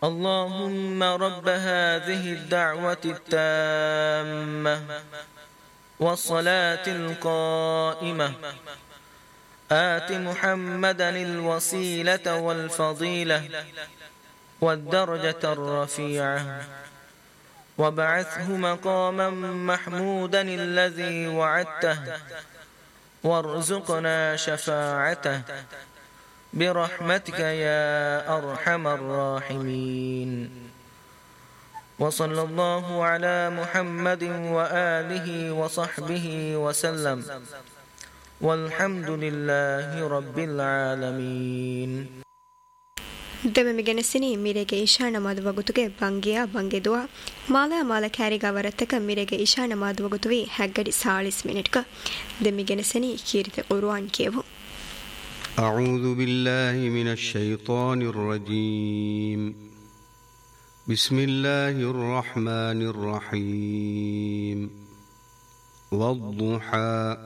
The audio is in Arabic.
اللهم رب هذه الدعوة التامة والصلاة القائمة آت محمدا الوسيلة والفضيلة والدرجة الرفيعة وابعثه مقاما محمودا الذي وعدته وارزقنا شفاعته برحمتك يا أرحم الراحمين. وصلى الله على محمد وآله وصحبه وسلم والحمد لله رب العالمين. ದೆಮೆ ಗೆನಸಿನಿ ಮಿರೆಗೆ ಇಶಾನ ಮಾದುವಗುತುಗೆ ಬಂಗಿಯಾ ಬಂಗೆ ದುವಾ ಮಾಲ ಕ್ಯಾರಿಗ ವರತ್ತಕ ಮಿರೆಗೆ ಇಶಾನ ಮಾದುವಗುತುವಿ ಹಗ್ಗಡಿ 40 ಮಿನಿಟ್ಕ ದೆಮೆ ಗೆನಸಿನಿ ಕೀರಿತೆ ಕುರ್ಆನ್ ಕೇವು. أعوذ بالله من الشيطان الرجيم. بسم الله الرحمن الرحيم. والضحى